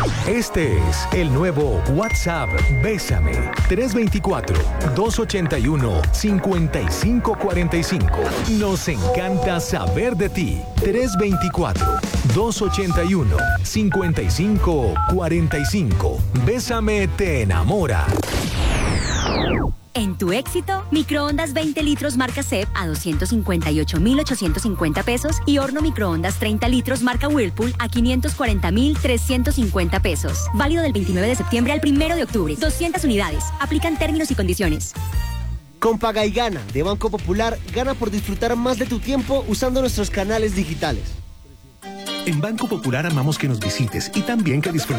Este es el nuevo WhatsApp Bésame 324-281-5545. Nos encanta saber de ti. 324-281-5545. Bésame te enamora. En tu éxito, microondas 20 litros marca CEP a 258.850 pesos y horno microondas 30 litros marca Whirlpool a 540.350 pesos. Válido del 29 de septiembre al 1 de octubre. 200 unidades. Aplican términos y condiciones. Con Paga y Gana de Banco Popular, gana por disfrutar más de tu tiempo usando nuestros canales digitales. En Banco Popular amamos que nos visites y también que disfrutes